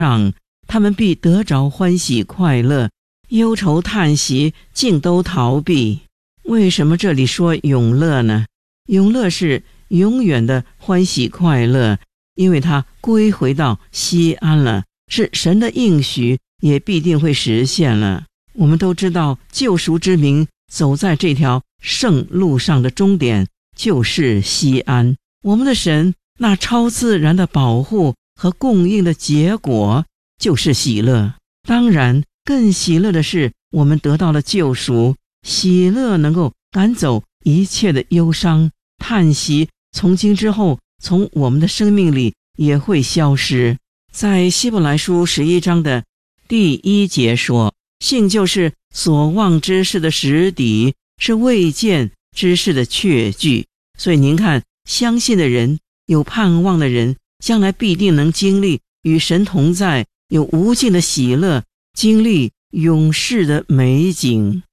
上，他们必得着欢喜快乐，忧愁叹息尽都逃避。为什么这里说永乐呢？永乐是永远的欢喜快乐，因为它归回到西安了，是神的应许，也必定会实现了。我们都知道救赎之名走在这条圣路上的终点就是西安。我们的神那超自然的保护和供应的结果就是喜乐。当然更喜乐的是我们得到了救赎，喜乐能够赶走一切的忧伤叹息，从今之后从我们的生命里也会消失。在希伯来书11章的第1节说，信就是所望之事的实底，是未见之事的确据。所以您看，相信的人，有盼望的人，将来必定能经历与神同在，有无尽的喜乐，经历永世的美景。